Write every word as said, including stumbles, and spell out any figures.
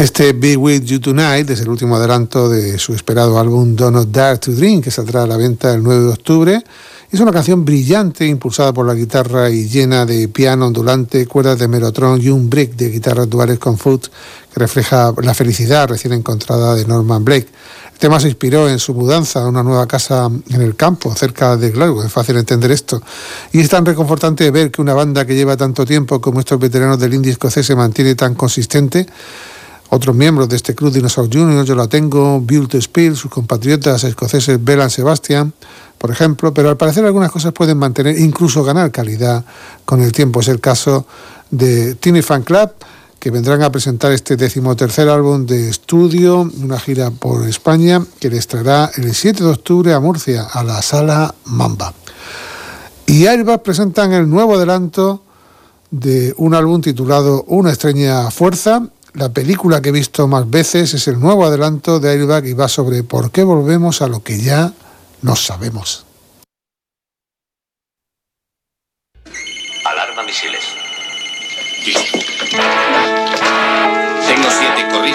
Este Be With You Tonight es el último adelanto de su esperado álbum Don't Not Dare to Dream, que saldrá a la venta el nueve de octubre. Es una canción brillante, impulsada por la guitarra y llena de piano ondulante, cuerdas de melotron y un break de guitarras duales con foot que refleja la felicidad recién encontrada de Norman Blake. El tema se inspiró en su mudanza a una nueva casa en el campo, cerca de Glasgow. Es fácil entender esto. Y es tan reconfortante ver que una banda que lleva tanto tiempo como estos veteranos del indie escocés se mantiene tan consistente. Otros miembros de este club, Dinosaur junior, Yo La Tengo, Build to Spill, sus compatriotas escoceses Bell y Sebastian, por ejemplo, pero al parecer algunas cosas pueden mantener, incluso ganar calidad con el tiempo. Es el caso de Tiny Fan Club, que vendrán a presentar este decimotercer álbum de estudio, una gira por España, que les traerá el siete de octubre a Murcia, a la Sala Mamba. Y Airbag presentan el nuevo adelanto de un álbum titulado Una extraña fuerza. La película que he visto más veces es el nuevo adelanto de Airbag y va sobre por qué volvemos a lo que ya no sabemos. Alarma misiles. Tengo siete corridos.